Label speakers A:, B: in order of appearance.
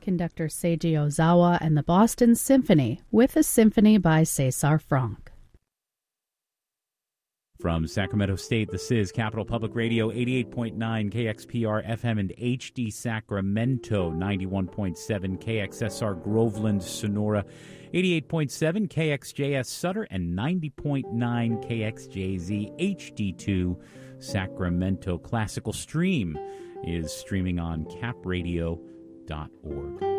A: Conductor Seiji Ozawa and the Boston Symphony with a symphony by Cesar Franck.
B: From Sacramento State, this is Capital Public Radio, 88.9 KXPR FM and HD Sacramento, 91.7 KXSR Groveland, Sonora, 88.7 KXJS Sutter, and 90.9 KXJZ HD2 Sacramento. Classical Stream is streaming on capradio.org.